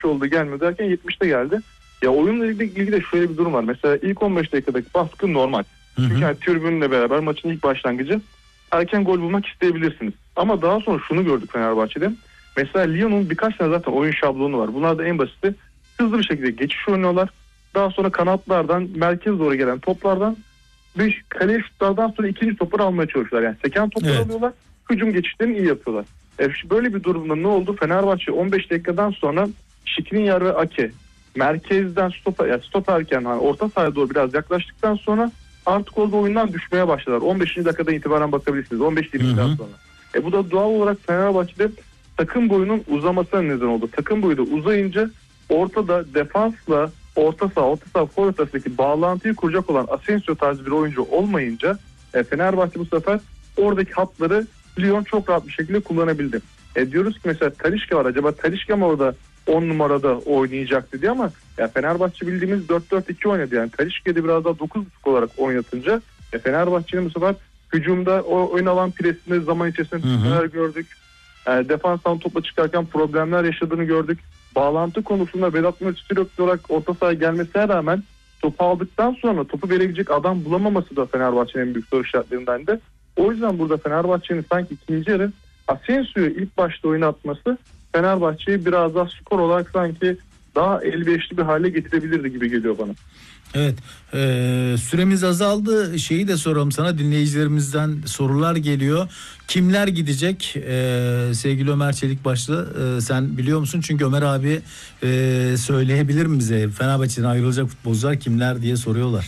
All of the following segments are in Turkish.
oldu gelmiyor derken 70'te geldi. Ya oyunla ilgili de şöyle bir durum var. Mesela ilk 15 dakikadaki baskı normal. Çünkü yani tribünle beraber maçın ilk başlangıcı erken gol bulmak isteyebilirsiniz. Ama daha sonra şunu gördük Fenerbahçe'de. Mesela Lyon'un birkaç tane zaten oyun şablonu var. Bunlar da en basiti. Hızlı bir şekilde geçiş oynuyorlar. Daha sonra kanatlardan merkez doğru gelen toplardan ve kaleye şutlardan sonra ikinci topları almaya çalışıyorlar. Yani seken topları alıyorlar. Hücum geçişlerini iyi yapıyorlar. Böyle bir durumda ne oldu? Fenerbahçe 15 dakikadan sonra Skriniar ve Ake merkezden stoperken orta sahaya doğru biraz yaklaştıktan sonra artık orada oyundan düşmeye başladılar. 15. dakikadan itibaren bakabilirsiniz. 15-20'den sonra. Bu da doğal olarak Fenerbahçe'de takım boyunun uzamasına neden oldu. Takım boyu da uzayınca ortada defansla orta saha forvet arasındaki bağlantıyı kuracak olan Asensio tarzı bir oyuncu olmayınca Fenerbahçe bu sefer oradaki hatları Lyon çok rahat bir şekilde kullanabildi. Diyoruz ki mesela Talisca var. Acaba Talisca mı orada 10 numarada oynayacaktı diye ama Fenerbahçe bildiğimiz 4-4-2 oynadı. Yani Talisca'yı da biraz daha 9.5 olarak oynatınca Fenerbahçe'nin bu sefer hücumda o oyun alan presinde zaman içerisinde neler gördük. Defanstan topla çıkarken problemler yaşadığını gördük. Bağlantı konusunda Vedat Muriç sürekli olarak orta sahaya gelmesine rağmen topu aldıktan sonra topu verebilecek adam bulamaması da Fenerbahçe'nin en büyük soru işaretlerinden de. O yüzden burada Fenerbahçe'nin sanki ikinci yarı Asensio'yu ilk başta oynatması Fenerbahçe'yi biraz daha skor olarak sanki daha elverişli bir hale getirebilirdi gibi geliyor bana. Evet, süremiz azaldı. Şeyi de soralım sana, dinleyicilerimizden sorular geliyor. Kimler gidecek? Sevgili Ömer Çelikbaşlı, sen biliyor musun? Çünkü Ömer abi söyleyebilir mi bize? Fenerbahçe'den ayrılacak futbolcular kimler diye soruyorlar.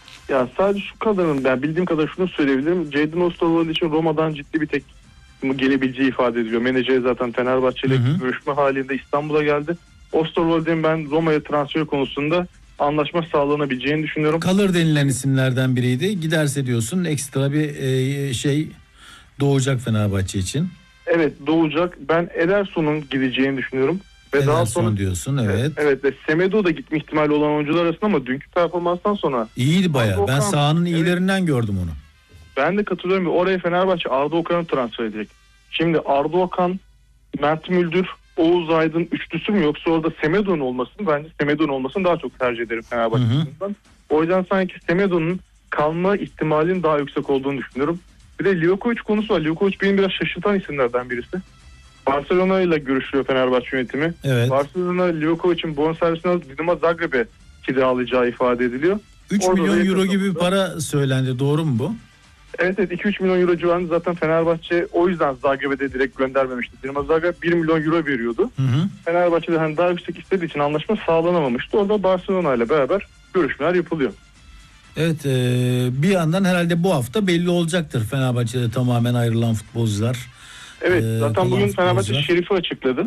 Ya sadece şu kadarını, ben bildiğim kadar şunu söyleyebilirim. Jadon Osterwolde için Roma'dan ciddi bir teklif gelebileceği ifade ediliyor. Menajeri zaten Fenerbahçe ile görüşme halinde İstanbul'a geldi. Osterwolde'nin ben Roma'ya transfer konusunda anlaşma sağlanabileceğini düşünüyorum. Kalır denilen isimlerden biriydi. Giderse diyorsun ekstra bir şey doğacak Fenerbahçe için. Evet, doğacak. Ben Ederson'un gideceğini düşünüyorum. Ve Ederson daha sonra diyorsun, evet. Evet ve Semedo da gitme ihtimali olan oyuncular arasında ama dünkü performanstan sonra İyiydi bayağı. Ben sahanın iyilerinden gördüm onu. Ben de katılıyorum. Oraya Fenerbahçe Arda Okan'ı transfer edecek. Şimdi Arda Okan, Mert Müldür, Oğuz Aydın üçlüsü mü yoksa orada Semedo'nun olmasını, bence Semedo'nun olmasını daha çok tercih ederim Fenerbahçe'den. O yüzden sanki Semedo'nun kalma ihtimalinin daha yüksek olduğunu düşünüyorum. Bir de Livakovic konusu var. Livakovic benim biraz şaşırtan isimlerden birisi. Barcelona ile görüşüyor Fenerbahçe yönetimi. Evet. Barcelona Livakovic'in bonservisini alıp Dinamo Zagreb'e kiralayacağı ifade ediliyor. 3 Orada milyon euro gibi bir para söylendi. Doğru mu bu? Evet 2-3 milyon euro civarında zaten Fenerbahçe o yüzden Zagreb'e direkt göndermemişti. Dinamo Zagreb 1 milyon euro veriyordu. Fenerbahçe'de daha yüksek istediği için anlaşma sağlanamamıştı. Orada Barcelona ile beraber görüşmeler yapılıyor. Evet, bir yandan herhalde bu hafta belli olacaktır Fenerbahçe'de tamamen ayrılan futbolcular. Evet zaten bugün Fenerbahçe Şerif'i açıkladı.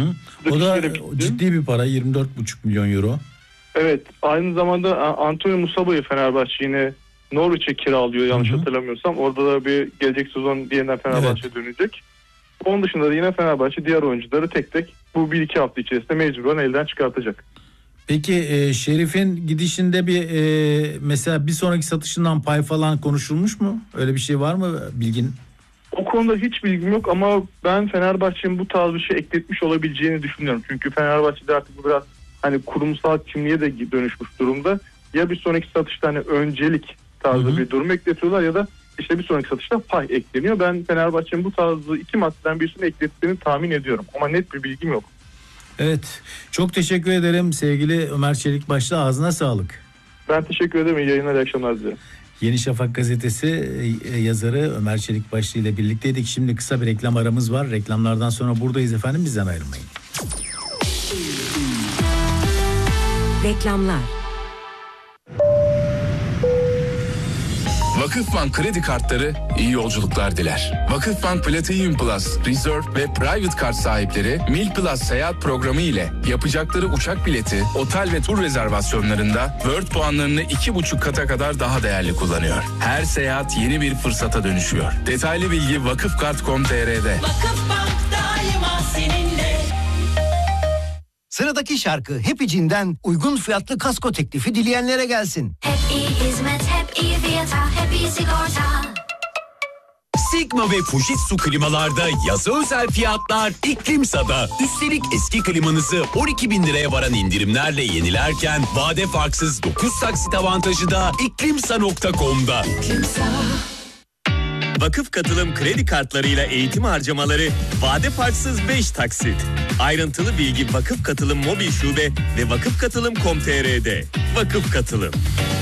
O da ciddi bir para, 24,5 milyon euro. Evet, aynı zamanda Antonio Musaba'yı Fenerbahçe yine Norwich'e kiralıyor yanlış hatırlamıyorsam. Orada da bir gelecek sezon yeniden Fenerbahçe'ye dönecek. Onun dışında da yine Fenerbahçe diğer oyuncuları tek tek bu 1-2 hafta içerisinde mecburen elden çıkartacak. Peki Şerif'in gidişinde bir mesela bir sonraki satışından pay falan konuşulmuş mu? Öyle bir şey var mı bilgin? O konuda hiç bilgim yok ama ben Fenerbahçe'nin bu tarz bir şey ekletmiş olabileceğini düşünüyorum. Çünkü Fenerbahçe'de artık bu biraz hani kurumsal kimliğe de dönüşmüş durumda. Ya bir sonraki satışta hani öncelik tarzı bir durum ekletiyorlar ya da işte bir sonraki satışta pay ekleniyor. Ben Fenerbahçe'nin bu tarzı iki maddeden birisini eklettiğini tahmin ediyorum ama net bir bilgim yok. Evet, çok teşekkür ederim sevgili Ömer Çelikbaşlı, ağzına sağlık. Ben teşekkür ederim, iyi yayınlar, iyi akşamlar diliyorum. Yeni Şafak gazetesi yazarı Ömer Çelikbaşlı ile birlikteydik. Şimdi kısa bir reklam aramız var. Reklamlardan sonra buradayız efendim, bizden ayrılmayın. Reklamlar. Vakıfbank kredi kartları iyi yolculuklar diler. Vakıfbank Platinum Plus, Reserve ve Private Kart sahipleri Mil Plus seyahat programı ile yapacakları uçak bileti, otel ve tur rezervasyonlarında World puanlarını 2,5 kata kadar daha değerli kullanıyor. Her seyahat yeni bir fırsata dönüşüyor. Detaylı bilgi vakıfkart.com.tr'de. Vakıfbank daima seninle. Sıradaki şarkı Happy Jean'den uygun fiyatlı kasko teklifi dileyenlere gelsin. Hep iyi hizmet, hep iyi fiyata, hep iyi sigorta. Sigma ve Fujitsu klimalarda yazı özel fiyatlar İklimsa'da. Üstelik eski klimanızı 12.000 liraya varan indirimlerle yenilerken vade farksız 9 taksit avantajı da iklimsa.com'da. Vakıf Katılım kredi kartlarıyla eğitim harcamaları vade farksız 5 taksit. Ayrıntılı bilgi Vakıf Katılım mobil şube ve vakıfkatılım.com.tr'de. Vakıf Katılım.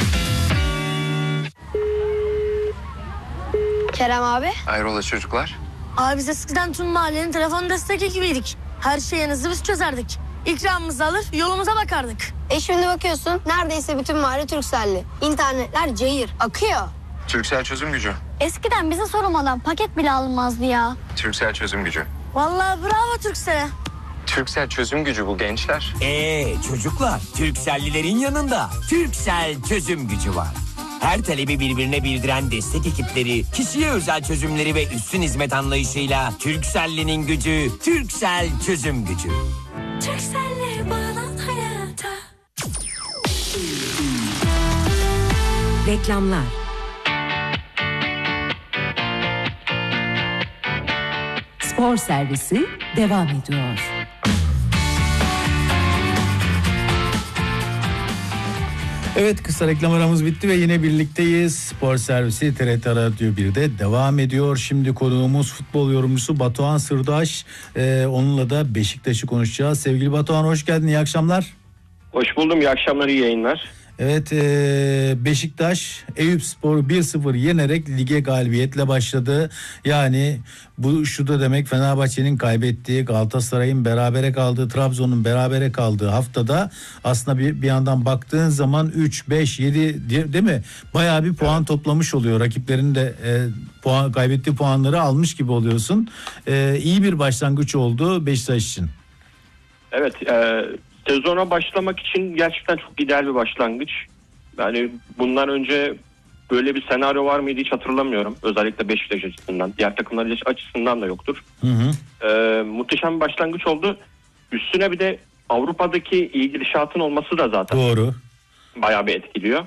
Kerem abi. Hayrola çocuklar? Abi biz eskiden tüm mahallenin telefon destek ekibiydik. Her şeyinizi biz çözerdik. İkramımızı alır yolumuza bakardık. Şimdi bakıyorsun neredeyse bütün mahalle Turkcell'li. İnternetler cayır akıyor. Turkcell çözüm gücü. Eskiden bize sorulmadan paket bile alınmazdı ya. Turkcell çözüm gücü. Vallahi bravo Turkcell'e. Turkcell çözüm gücü bu gençler. Çocuklar, Turkcell'lilerin yanında Turkcell çözüm gücü var. Her talebi birbirine bildiren destek ekipleri, kişiye özel çözümleri ve üstün hizmet anlayışıyla Turkcell'linin gücü, Turkcell çözüm gücü. Turkcell'le bağlan hayata. Reklamlar. Spor servisi devam ediyor. Evet, kısa reklam aramız bitti ve yine birlikteyiz. Spor servisi TRT Radyo 1'de devam ediyor. Şimdi konuğumuz futbol yorumcusu Batuhan Sırdaş. Onunla da Beşiktaş'ı konuşacağız. Sevgili Batuhan, hoş geldin, iyi akşamlar. Hoş buldum, iyi akşamlar, iyi yayınlar. Evet, Beşiktaş Eyüpspor 1-0 yenerek lige galibiyetle başladı. Yani bu şu da demek, Fenerbahçe'nin kaybettiği, Galatasaray'ın berabere kaldığı, Trabzon'un berabere kaldığı haftada aslında bir yandan baktığın zaman 3, 5, 7 değil mi? Bayağı bir puan toplamış oluyor. Rakiplerin de kaybettiği puanları almış gibi oluyorsun. İyi bir başlangıç oldu Beşiktaş için. Evet, sezona başlamak için gerçekten çok ideal bir başlangıç. Yani bundan önce böyle bir senaryo var mıydı hiç hatırlamıyorum. Özellikle Beşiktaş açısından. Diğer takımlar açısından da yoktur. Muhteşem bir başlangıç oldu. Üstüne bir de Avrupa'daki iyi gidişatın olması da zaten doğru, bayağı bir etkiliyor.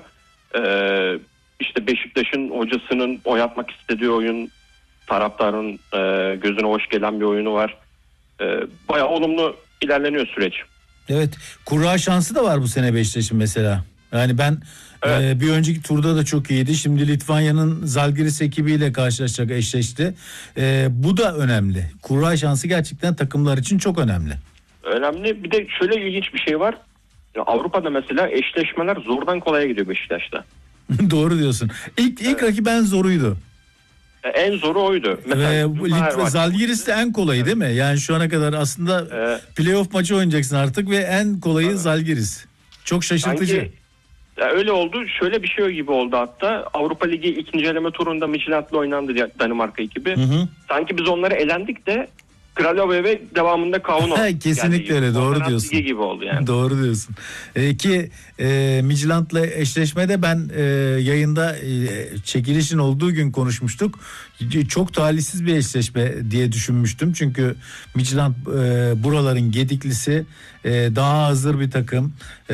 İşte Beşiktaş'ın hocasının oynatmak istediği oyun, taraftarın gözüne hoş gelen bir oyunu var. Bayağı olumlu ilerleniyor süreç. Evet, kura şansı da var bu sene Beşiktaş'ın mesela. Yani ben bir önceki turda da çok iyiydi. Şimdi Litvanya'nın Zalgiris ekibiyle karşılaşacak, eşleşti. Bu da önemli. Kura şansı gerçekten takımlar için çok önemli. Önemli. Bir de şöyle ilginç bir şey var. Avrupa'da mesela eşleşmeler zordan kolaya gidiyor Beşiktaş'ta. Doğru diyorsun. İlk rakip en zoruydu. En zoru oydu. Mesela Zalgiris de en kolayı değil mi? Yani şu ana kadar aslında playoff maçı oynayacaksın artık ve en kolayı Zalgiris. Çok şaşırtıcı. Sanki, öyle oldu. Şöyle bir şey gibi oldu hatta. Avrupa Ligi ikinci eleme turunda Midtjylland'la oynandı Danimarka ekibi. Sanki biz onları elendik de Kralove ve devamında Kauno. Kesinlikle öyle, doğru diyorsun. Gibi oldu yani. Doğru diyorsun. Ki Midtjylland'la eşleşmede ben yayında çekilişin olduğu gün konuşmuştuk. Çok talihsiz bir eşleşme diye düşünmüştüm. Çünkü Midtjylland buraların gediklisi, daha hazır bir takım.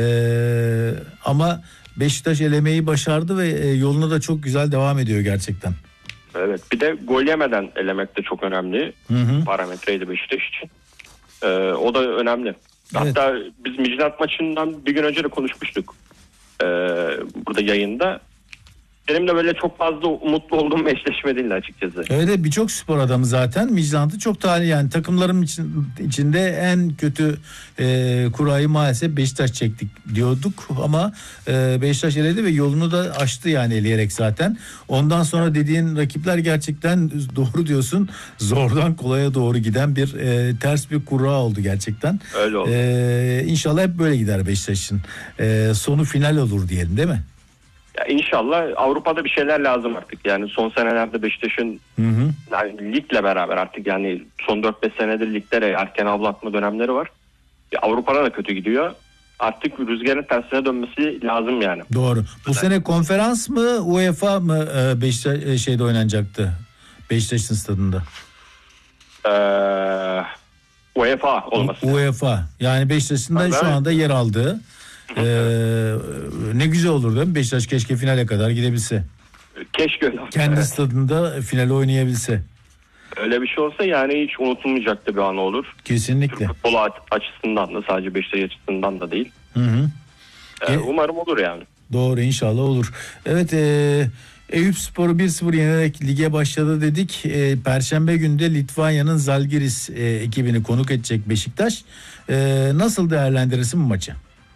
Ama Beşiktaş elemeyi başardı ve yoluna da çok güzel devam ediyor gerçekten. Evet, bir de gol yemeden elemek de çok önemli parametreydi Beşiktaş için. O da önemli. Evet. Hatta biz Midtjylland maçından bir gün önce de konuşmuştuk burada yayında. Benim de böyle çok fazla mutlu olduğum bir eşleşme değil açıkçası. Öyle, birçok spor adamı zaten Midtjylland'ı çok talih, yani takımların içinde en kötü kurayı maalesef Beşiktaş çektik diyorduk ama Beşiktaş eledi ve yolunu da açtı yani eleyerek zaten. Ondan sonra dediğin rakipler gerçekten doğru diyorsun, zordan kolaya doğru giden bir ters bir kura oldu gerçekten. Öyle oldu. İnşallah hep böyle gider Beşiktaş'ın. Sonu final olur diyelim, değil mi? Ya İnşallah. Avrupa'da bir şeyler lazım artık. Yani son senelerde Beşiktaş'ın yani ligle beraber artık yani son 4-5 senedir liglere erken avlatma dönemleri var. Avrupa'da da kötü gidiyor. Artık rüzgarın tersine dönmesi lazım yani. Doğru. Bu sene konferans mı UEFA mı Beşiktaş şeyde oynanacaktı? Beşiktaş'ın stadında. UEFA olması. UEFA. Yani Beşiktaş'ın da şu anda yer aldığı. Ne güzel olur değil mi? Beşiktaş keşke finale kadar gidebilse. Keşke öyle. Kendi stadında final oynayabilse. Öyle bir şey olsa yani hiç unutulmayacak bir an olur. Kesinlikle. Türk futbolu açısından da, sadece Beşiktaş açısından da değil. Umarım olur yani. Doğru, inşallah olur. Evet, Eyüpspor'u 1-0 yenerek lige başladı dedik. Perşembe günü de Litvanya'nın Zalgiris ekibini konuk edecek Beşiktaş. Nasıl değerlendirirsin bu maçı?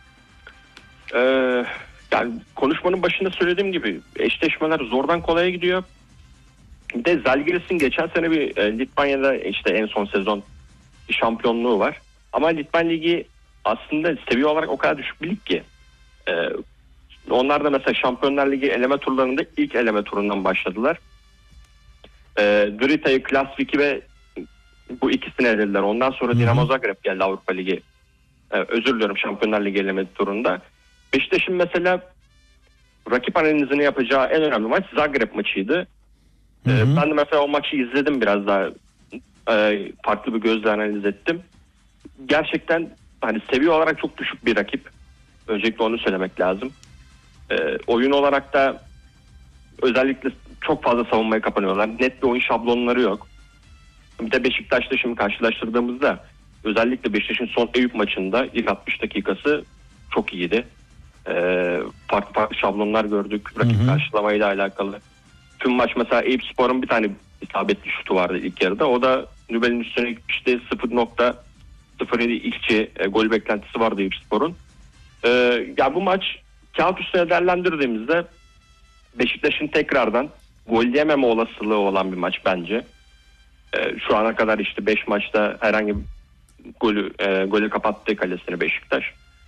Yani konuşmanın başında söylediğim gibi eşleşmeler zordan kolaya gidiyor. Bir de Zalgiris'in geçen sene bir Litvanya'da işte en son sezon şampiyonluğu var. Ama Litvanya Ligi aslında seviye olarak o kadar düşük bir lig ki. Onlar da mesela Şampiyonlar Ligi eleme turlarında ilk eleme turundan başladılar. Drita'yı, Klasvik'i ve bu ikisini elediler. Ondan sonra Dinamo Zagreb geldi Avrupa Ligi. Özür diliyorum, Şampiyonlar Ligi eleme turunda. Beşiktaş'ın mesela rakip analizini yapacağı en önemli maç Zagreb maçıydı. Ben de mesela o maçı izledim, biraz daha farklı bir gözle analiz ettim. Gerçekten hani seviye olarak çok düşük bir rakip. Öncelikle onu söylemek lazım. Oyun olarak da özellikle çok fazla savunmaya kapanıyorlar. Net bir oyun şablonları yok. Bir de Beşiktaş'ta şimdi karşılaştırdığımızda özellikle Beşiktaş'ın son Eyüp maçında ilk 60 dakikası çok iyiydi. Farklı şablonlar gördük rakip karşılamayla alakalı. Tüm maç mesela Eyüpspor'un bir tane isabetli şutu vardı ilk yarıda. O da Nübel'in üstüne gitmişti. 0.07 ilkçi gol beklentisi vardı Eyüpspor'un. Ya bu maç kağıt üstüne değerlendirdiğimizde Beşiktaş'ın tekrardan gol yememe olasılığı olan bir maç bence. Şu ana kadar işte 5 maçta herhangi bir golü kapattığı kalesini Beşiktaş.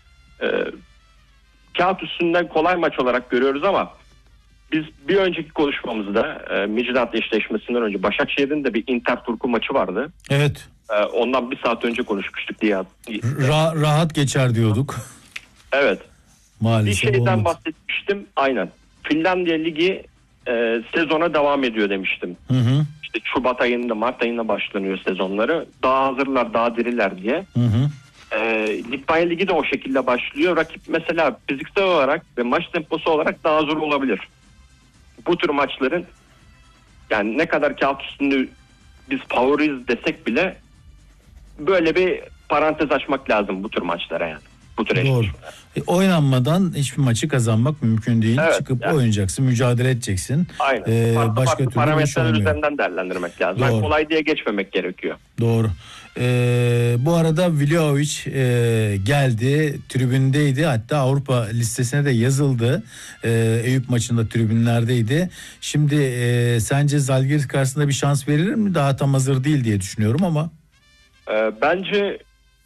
Kağıt üstünden kolay maç olarak görüyoruz ama biz bir önceki konuşmamızda Midtjylland eşleşmesinden önce Başakşehir'in de bir Inter Turku maçı vardı. Evet. Ondan bir saat önce konuşmuştuk diye. Rahat geçer diyorduk. Evet. Maalesef bir şeyden olmadı. bahsetmiştim. Aynen. Finlandiya Ligi sezona devam ediyor demiştim. İşte Şubat ayında, Mart ayında başlanıyor sezonları. Daha hazırlar, daha diriler diye. Litvanya Ligi de o şekilde başlıyor. Rakip mesela fiziksel olarak ve maç temposu olarak daha zor olabilir. Bu tür maçların yani ne kadar kağıt üstünde biz favoriyiz desek bile böyle bir parantez açmak lazım bu tür maçlara yani. Bu tür Doğru. Oynanmadan hiçbir maçı kazanmak mümkün değil. Evet, Çıkıp yani oynayacaksın, mücadele edeceksin. Aynen. Başka türlü parametreler üzerinden değerlendirmek lazım. Yani kolay diye geçmemek gerekiyor. Doğru. Bu arada Vlahovic geldi, tribündeydi, hatta Avrupa listesine de yazıldı. Eyüp maçında tribünlerdeydi. Şimdi sence Zalgiris karşısında bir şans verir mi? Daha tam hazır değil diye düşünüyorum ama. Bence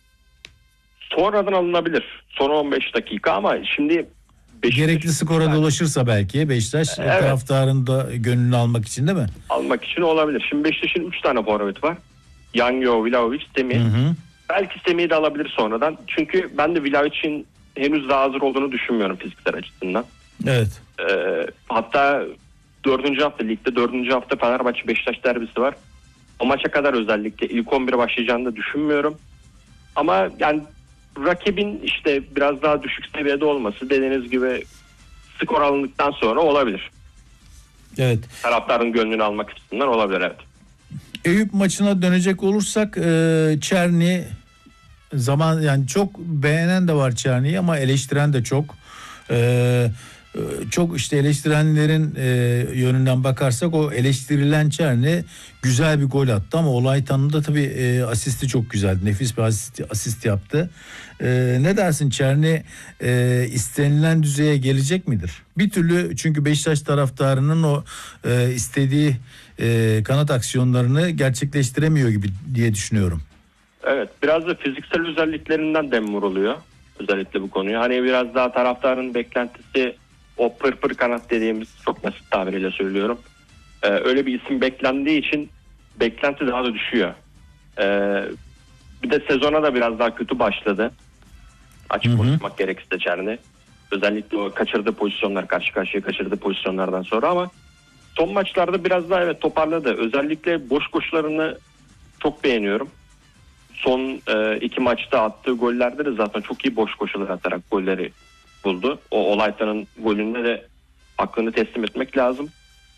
sonradan alınabilir. Son 15 dakika ama şimdi gerekli skora dolaşırsa belki Beşiktaş taraftarın da gönlünü almak için, değil mi? Almak için olabilir. Şimdi Beşiktaş'ın 3 tane forvet var. Yanyo, Vlahovic, Semih. Belki Semih'i de alabilir sonradan. Çünkü ben de Vlahovic'in henüz daha hazır olduğunu düşünmüyorum fiziksel açısından. Evet. Hatta 4. hafta ligde 4. hafta Fenerbahçe Beşiktaş derbisi var. O maça kadar özellikle ilk 11'e başlayacağını da düşünmüyorum. Ama yani rakibin işte biraz daha düşük seviyede olması dediğiniz gibi skor alındıktan sonra olabilir. Evet. Taraftarın gönlünü almak açısından olabilir, evet. Eyüp maçına dönecek olursak Çerni yani çok beğenen de var Çerni'yi ama eleştiren de çok. Çok işte eleştirenlerin yönünden bakarsak o eleştirilen Çerni güzel bir gol attı ama Olaytan'ın da tabii asisti çok güzeldi. Nefis bir asist yaptı. Ne dersin, Çerni istenilen düzeye gelecek midir? Bir türlü, çünkü Beşiktaş taraftarının o istediği kanat aksiyonlarını gerçekleştiremiyor gibi diye düşünüyorum. Evet, biraz da fiziksel özelliklerinden dem vuruluyor özellikle bu konuya. Hani biraz daha taraftarın beklentisi o pır kanat dediğimiz, çok basit tabiriyle söylüyorum. Öyle bir isim beklendiği için beklenti daha da düşüyor. Bir de sezona da biraz daha kötü başladı. Açık konuşmak gerekirse Çerni. Özellikle o kaçırdığı pozisyonlar, karşı karşıya kaçırdığı pozisyonlardan sonra, ama son maçlarda biraz daha toparladı. Özellikle boş koşularını çok beğeniyorum. Son 2 maçta attığı gollerde de zaten çok iyi boş koşular atarak golleri buldu. O Olaytan'ın golünde de hakkını teslim etmek lazım.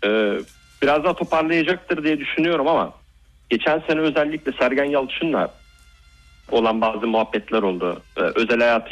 biraz daha toparlayacaktır diye düşünüyorum ama geçen sene özellikle Sergen Yalçın'la olan bazı muhabbetler oldu. Özel hayatı